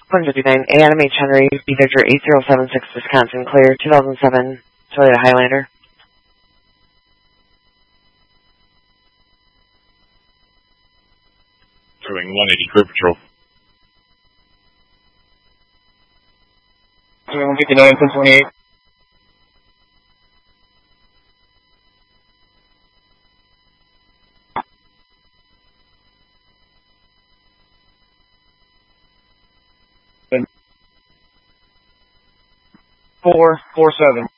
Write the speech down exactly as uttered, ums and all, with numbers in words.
one fifty-nine, A Adam H. Henry, B Victor eight zero seven six, Wisconsin, clear, two thousand seven, Toyota Highlander. Crewing one eighty, Crew Patrol. Crewing one fifty-nine, ten twenty-eight. Four, four, seven.